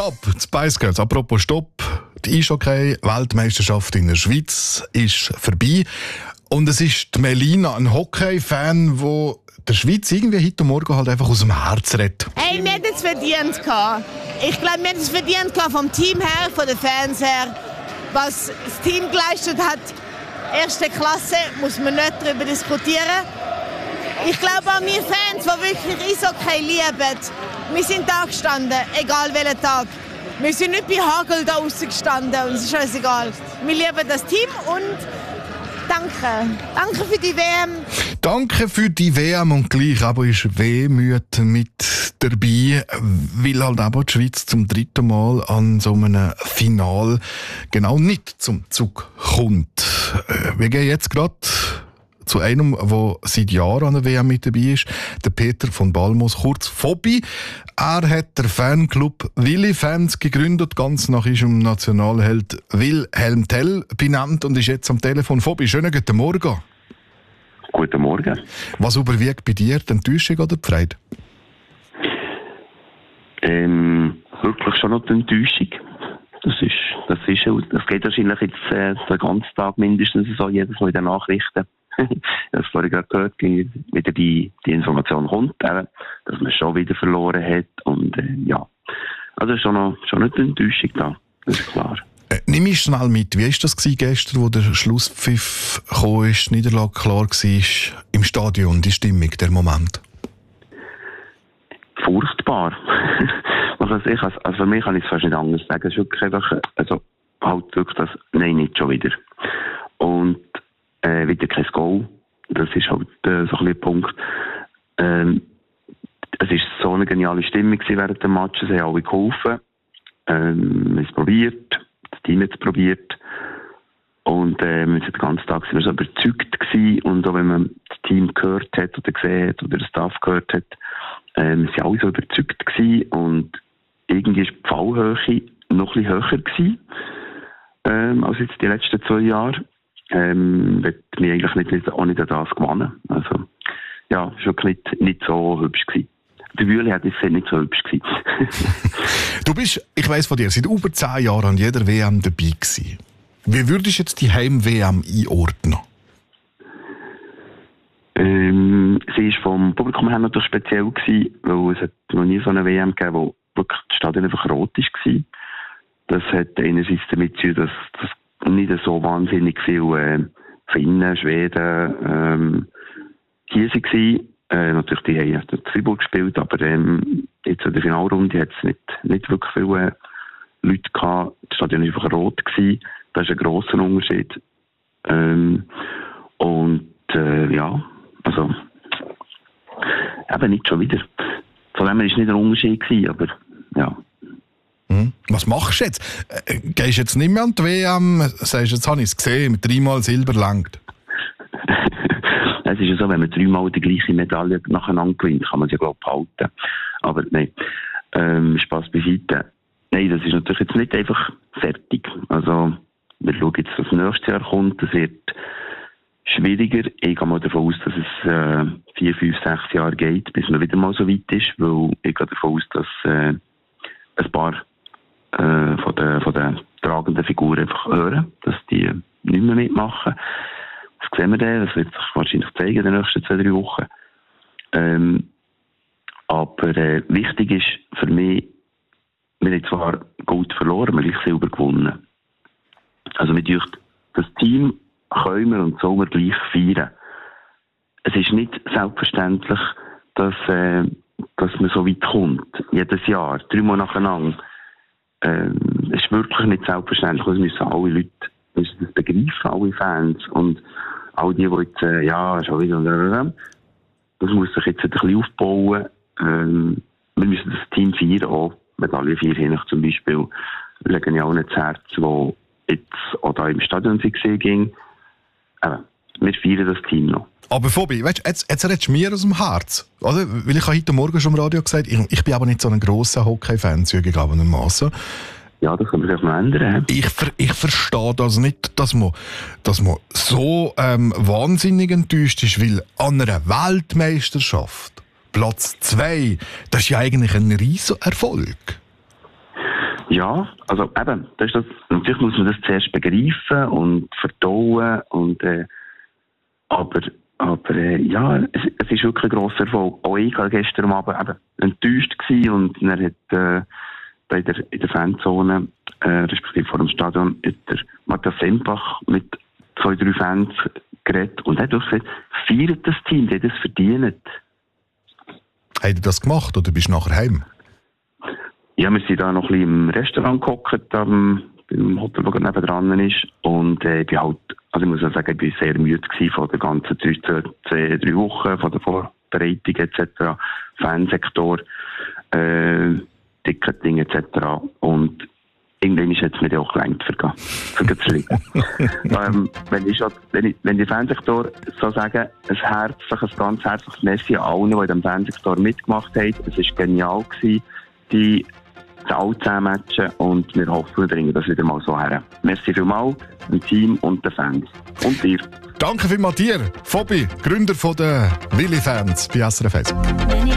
Stopp, die Spice Girls. Apropos Stopp, die Eishockey-Weltmeisterschaft in der Schweiz ist vorbei. Und es ist die Melina, ein Hockey-Fan, der der Schweiz irgendwie heute Morgen halt einfach aus dem Herz redet. Hey, wir hätten es verdient gehabt. Ich glaube, wir hätten es verdient gehabt vom Team her, von den Fans her. Was das Team geleistet hat, erste Klasse, muss man nicht darüber diskutieren. Ich glaube an wir Fans, die wirklich Eishockey lieben, wir sind da gestanden, egal welchen Tag. Wir sind nicht bei Hagel da draussen gestanden und es ist uns egal. Wir lieben das Team und danke. Danke für die WM. Danke für die WM und gleich aber ist Wehmut mit dabei, weil halt aber die Schweiz zum dritten Mal an so einem Final genau nicht zum Zug kommt. Wir gehen jetzt gerade zu einem, der seit Jahren an der WM mit dabei ist, der Peter von Balmos, kurz Fobi. Er hat den Fanclub Willi Fans gegründet, ganz nach ihrem Nationalheld Wilhelm Tell benannt und ist jetzt am Telefon. Fobi, schönen guten Morgen. Guten Morgen. Was überwiegt bei dir, die Enttäuschung oder die Freude? Wirklich schon noch die Enttäuschung. Das geht wahrscheinlich jetzt den ganzen Tag mindestens so, jedes Mal in den Nachrichten. Ich habe es vorhin gerade gehört, wieder die Information kommt, dass man schon wieder verloren hat. Und also schon nicht die Enttäuschung da, das ist klar. Nimm mich schnell mit, wie war das gestern, wo der Schlusspfiff kam, die Niederlage klar war im Stadion, die Stimmung, der Moment? Furchtbar. Also für mich kann ich es fast nicht anders sagen. Es ist wirklich einfach, halt wirklich das, nein, nicht schon wieder. Und wieder kein Goal. Das ist halt so ein bisschen der Punkt. Es war so eine geniale Stimmung während dem Match. Es haben alle geholfen. Wir haben es probiert. Das Team hat es probiert. Und wir sind den ganzen Tag so überzeugt gewesen. Und auch wenn man das Team gehört hat oder gesehen hat oder den Staff gehört hat, wir waren alle so überzeugt gewesen. Und irgendwie war die Fallhöhe noch ein bisschen höher gewesen, als jetzt die letzten 2 Jahre. Wird mir eigentlich auch nicht an das gewonnen. Also, ja, es war wirklich nicht so hübsch gewesen. Der Wühle hat es nicht so hübsch gewesen. Du bist, ich weiss von dir, seit über 10 Jahren an jeder WM dabei gewesen. Wie würdest du jetzt die Heim-WM einordnen? Sie war vom Publikum her natürlich speziell gewesen, weil es hat noch nie so eine WM gegeben, wo wirklich das Stadion einfach rot war. Das hat einerseits damit zu tun, dass nicht so wahnsinnig viele Finnen, Schweden hier waren. Natürlich, die haben in Fribourg gespielt, aber jetzt in der Finalrunde hat es nicht wirklich viele Leute gehabt. Das Stadion war einfach rot gewesen. Das ist ein grosser Unterschied. Also eben nicht schon wieder. Von dem her war es nicht ein Unterschied gewesen, aber ja. Was machst du jetzt? Gehst du jetzt nicht mehr an die WM? Sagst du, jetzt habe ich es gesehen, mit 3-mal Silber langt. Es ist ja so, wenn man 3-mal die gleiche Medaille nacheinander gewinnt, kann man sie, glaube ich, behalten. Aber nein, Spass beiseite. Nein, das ist natürlich jetzt nicht einfach fertig. Also, wir schauen jetzt, was nächstes Jahr kommt. Das wird schwieriger. Ich gehe mal davon aus, dass es 4, 5, 6 Jahre geht, bis man wieder mal so weit ist, weil ich gehe davon aus, dass ein paar von den tragenden Figuren einfach hören, dass die nicht mehr mitmachen. Das sehen wir dann, das wird sich wahrscheinlich zeigen in den nächsten 2, 3 Wochen. Aber wichtig ist für mich, wir haben zwar Gold verloren, wir haben gleich Silber gewonnen. Also mit das Team können wir und sollen wir gleich feiern. Es ist nicht selbstverständlich, dass man so weit kommt. Jedes Jahr, 3-mal nacheinander. Es ist wirklich nicht selbstverständlich. Das müssen alle Leute das begreifen, alle Fans. Und all die jetzt, schon wieder. Das muss sich jetzt ein bisschen aufbauen. Wir müssen das Team feiern, auch Medaille 4 hin zum Beispiel. Legen ja auch nicht das Herz, wo jetzt auch da im Stadion ging. Wir feiern das Team noch. Aber Fobi, weißt, jetzt redest du mir aus dem Herz. Oder? Weil ich habe heute Morgen schon im Radio gesagt, ich bin aber nicht so ein grosser Hockey-Fan, zugegebenermaßen. Ja, das können wir sich noch ändern. Ich verstehe das nicht, dass man so wahnsinnig enttäuscht ist, weil an einer Weltmeisterschaft Platz 2, das ist ja eigentlich ein riesen Erfolg. Ja, also eben, das ist das, natürlich muss man das zuerst begreifen und verdauen und aber ja, es ist wirklich ein grosser Erfolg. Auch ich war gestern Abend eben enttäuscht gewesen und er hat in der Fanzone, respektive vor dem Stadion, hat der Matthias Sempach mit 2-3 Fans geredet und hat auch gesagt, feiert das Team, die das verdient. Habt ihr das gemacht oder bist du nachher heim? Ja, wir sind da noch ein bisschen im Restaurant gehockt, beim Hotel, das nebendran ist. Und ich muss auch sagen, ich war sehr müde von der ganzen 3 Wochen, von der Vorbereitung etc., Fansektor, Ticketing etc. Und irgendwann hat es mir auch gelangt für zu schreiben. Wenn die Fansektor so sagen, ein ganz herzliches Merci an allen, die in diesem Fansektor mitgemacht haben. Es war genial gewesen, die alle 10 Matchen, und wir hoffen, wir bringen das wieder mal so her. Merci vielmals, dem Team und den Fans. Und dir. Danke vielmals dir, Fabi, Gründer der Willi-Fans bei SRF 1.